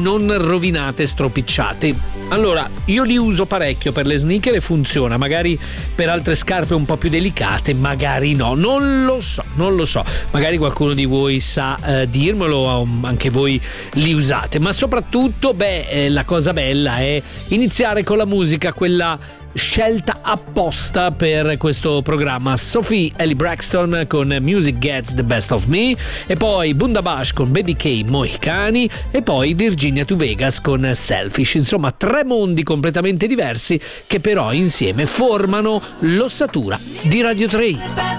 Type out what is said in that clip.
non rovinate, stropicciate. Allora, io li uso parecchio per le sneaker e funziona, magari per altre scarpe un po' più delicate, magari no, non lo so, magari qualcuno di voi sa dirmelo, anche voi li usate, ma soprattutto la cosa bella è iniziare con la musica, quella scelta apposta per questo programma. Sophie Ellie Braxton con Music Gets the Best of Me, e poi Bundabash con Baby K Mohicani, e poi Virginia to Vegas con Selfish. Insomma, 3 mondi completamente diversi che però insieme formano l'ossatura di Radio 3.